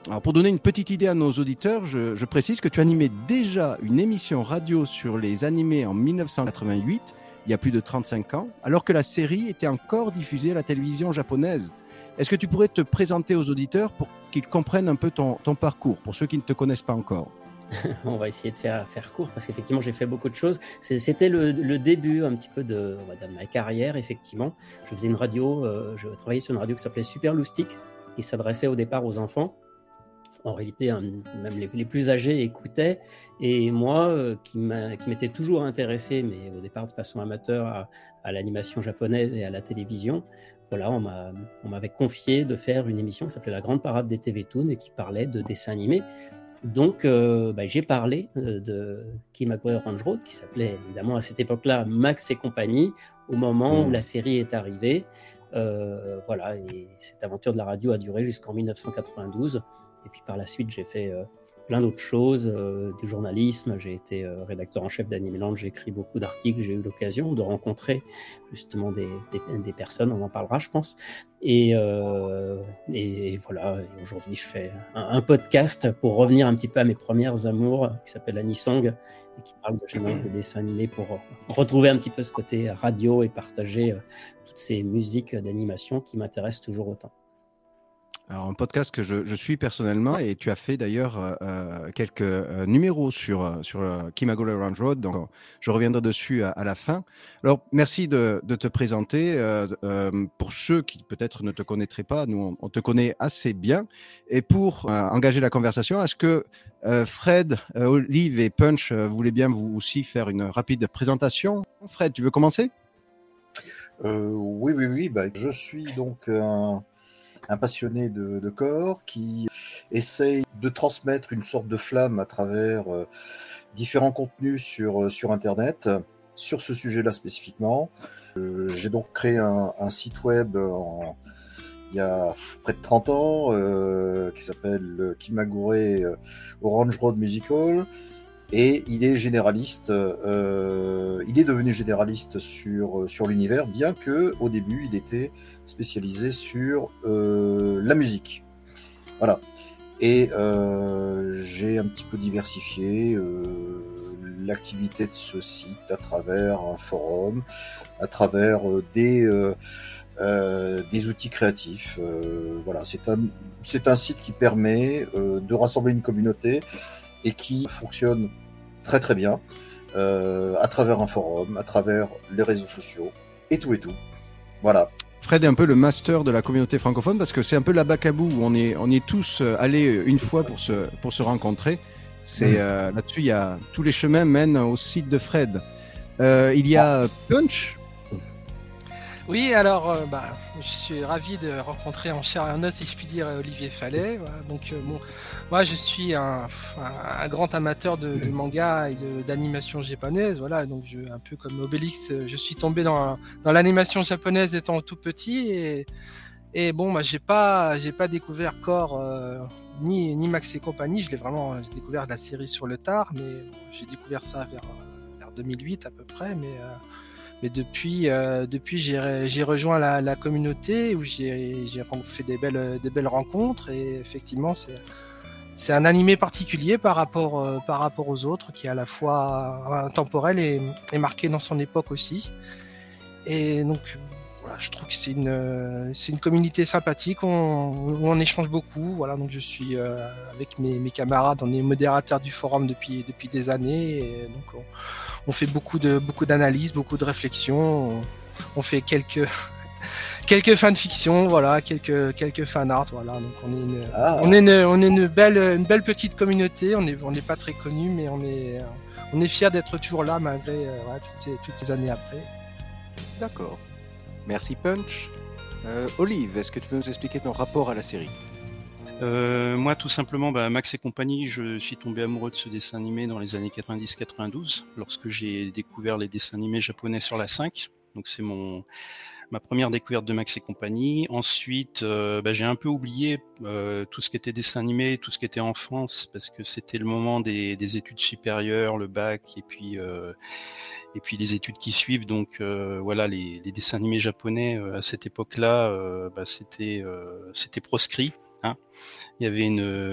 Alors, pour donner une petite idée à nos auditeurs, je précise que tu animais déjà une émission radio sur les animés en 1988, il y a plus de 35 ans, alors que la série était encore diffusée à la télévision japonaise. Est-ce que tu pourrais te présenter aux auditeurs pour qu'ils comprennent un peu ton parcours, pour ceux qui ne te connaissent pas encore? On va essayer de faire court parce qu'effectivement, j'ai fait beaucoup de choses. C'était le début un petit peu on va dire, de ma carrière, effectivement. Je faisais une radio, je travaillais sur une radio qui s'appelait Super Loustic, qui s'adressait au départ aux enfants. En réalité, même les plus âgés écoutaient. Et moi, qui m'étais toujours intéressé, mais au départ de façon amateur, à l'animation japonaise et à la télévision, voilà, on m'avait confié de faire une émission qui s'appelait La Grande Parade des TV Toon et qui parlait de dessins animés. Donc, j'ai parlé de Kimagure Orange Road, qui s'appelait évidemment à cette époque-là Max et compagnie, au moment où la série est arrivée. Voilà, et cette aventure de la radio a duré jusqu'en 1992. Et puis par la suite, j'ai fait plein d'autres choses, du journalisme. J'ai été rédacteur en chef d'Animeland, j'ai écrit beaucoup d'articles. J'ai eu l'occasion de rencontrer justement des personnes, on en parlera, je pense. Et voilà, et aujourd'hui, je fais un podcast pour revenir un petit peu à mes premières amours, qui s'appelle Anisong, et qui parle de générique de dessins animés pour retrouver un petit peu ce côté radio et partager toutes ces musiques d'animation qui m'intéressent toujours autant. Alors, un podcast que je suis personnellement, et tu as fait d'ailleurs quelques numéros sur Kimagure Orange Road, donc je reviendrai dessus à la fin. Alors, merci de te présenter. Pour ceux qui peut-être ne te connaîtraient pas, nous, on te connaît assez bien. Et pour engager la conversation, est-ce que Fred, Olive et Punch voulaient bien vous aussi faire une rapide présentation? Fred, tu veux commencer? Oui. Je suis donc un passionné de corps qui essaye de transmettre une sorte de flamme à travers différents contenus sur Internet, sur ce sujet-là spécifiquement. J'ai donc créé un site web il y a près de 30 ans qui s'appelle Kimagure Orange Road Musical. Et il est généraliste, il est devenu généraliste sur l'univers, bien que au début il était spécialisé sur la musique. Voilà. Et j'ai un petit peu diversifié l'activité de ce site à travers un forum, à travers des outils créatifs. Voilà, c'est un site qui permet de rassembler une communauté et qui fonctionne très très bien à travers un forum, à travers les réseaux sociaux et tout. Voilà. Fred est un peu le master de la communauté francophone parce que c'est un peu la Bacabou où on est tous allés une fois pour se rencontrer. C'est là-dessus, il y a tous les chemins mènent au site de Fred. Il y a Punch. Oui, alors je suis ravi de rencontrer en chair et en os, si je puis dire, Olivier Fallet. Voilà. Donc moi je suis un grand amateur de manga et d'animation japonaise. Voilà, donc un peu comme Obélix, je suis tombé dans l'animation japonaise étant tout petit et bon, j'ai pas découvert Core ni Max et compagnie. J'ai découvert la série sur le tard, mais j'ai découvert ça vers 2008 à peu près, mais depuis j'ai rejoint la communauté où j'ai fait des belles rencontres et effectivement c'est un animé particulier par rapport aux autres qui est à la fois intemporel et marqué dans son époque aussi. Et donc voilà, je trouve que c'est une communauté sympathique où on échange beaucoup. Voilà, donc je suis avec mes camarades, on est modérateur du forum depuis des années et donc on fait beaucoup d'analyses, beaucoup de réflexions. On fait quelques fanfictions, voilà, quelques fan art, voilà. Donc on est une belle petite communauté. On n'est pas très connu, mais on est fiers d'être toujours là malgré toutes ces années après. D'accord. Merci Punch. Olive, est-ce que tu peux nous expliquer ton rapport à la série? Moi, tout simplement, Max et compagnie, je suis tombé amoureux de ce dessin animé dans les années 90-92, lorsque j'ai découvert les dessins animés japonais sur la 5. Donc c'est ma première découverte de Max et compagnie. Ensuite, j'ai un peu oublié tout ce qui était dessin animé, tout ce qui était enfance, parce que c'était le moment des études supérieures, le bac, et puis les études qui suivent. Donc voilà, les dessins animés japonais à cette époque-là, c'était proscrit. Hein. Il y avait